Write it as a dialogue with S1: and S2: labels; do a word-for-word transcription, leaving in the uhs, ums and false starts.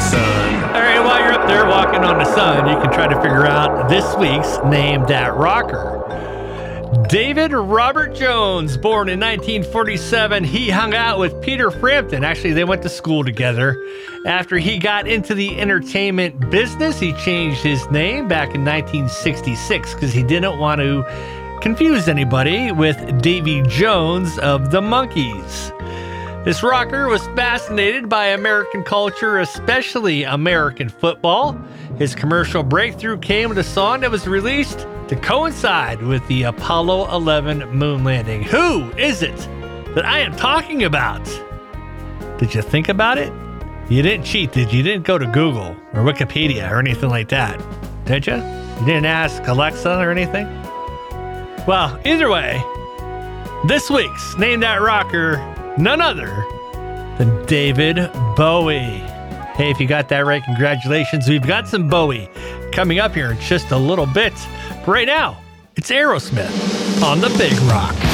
S1: sun.
S2: All right, while you're up there walking on the sun, you can try to figure out this week's Name That Rocker. David Robert Jones, born in nineteen forty-seven, he hung out with Peter Frampton. Actually, they went to school together. After he got into the entertainment business, he changed his name back in nineteen sixty-six because he didn't want to confuse anybody with Davy Jones of the Monkees. This rocker was fascinated by American culture, especially American football. His commercial breakthrough came with a song that was released to coincide with the Apollo eleven moon landing. Who is it that I am talking about? Did you think about it? You didn't cheat, did you? You didn't go to Google or Wikipedia or anything like that, did you? You didn't ask Alexa or anything? Well, either way, this week's Name That Rocker, none other than David Bowie. Hey, if you got that right, congratulations. We've got some Bowie coming up here in just a little bit. Right now, it's Aerosmith on the Big Rock.